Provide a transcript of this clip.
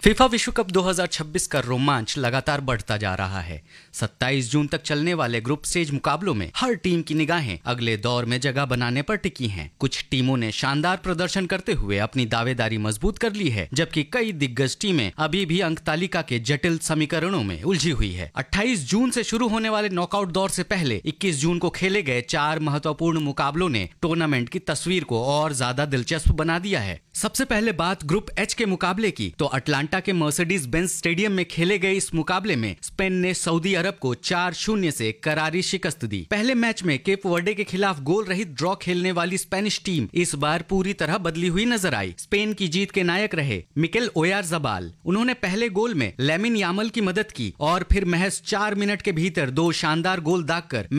FIFA विश्व cup 2026 का रोमांच लगातार बढ़ता जा रहा है। 27 जून तक चलने वाले ग्रुप स्टेज मुकाबलों में हर टीम की निगाहें अगले दौर में जगह बनाने पर टिकी हैं। कुछ टीमों ने शानदार प्रदर्शन करते हुए अपनी दावेदारी मजबूत कर ली है, जबकि कई दिग्गज टीमें अभी भी अंक तालिका के जटिल समीकरणों में उलझी हुई है। 28 जून से शुरू होने वाले नॉकआउट दौर से पहले 21 जून को खेले गए 4 महत्वपूर्ण मुकाबलों ने टूर्नामेंट की तस्वीर को और ज्यादा दिलचस्प बना दिया है। सबसे पहले बात ग्रुप एच के मुकाबले की, तो अटलांटा के मर्सिडीज बेंज स्टेडियम में खेले गए इस मुकाबले में स्पेन ने सऊदी अरब को 4-0 से करारी शिकस्त दी। पहले मैच में केप वर्डे के खिलाफ गोल रहित ड्रॉ खेलने वाली स्पेनिश टीम इस बार पूरी तरह बदली हुई नजर आई। स्पेन की जीत के नायक रहे मिकेल ओयारज़ाबाल। उन्होंने पहले गोल में लामिन यामाल की मदद की और फिर महज 4 मिनट के भीतर 2 शानदार गोल दागकर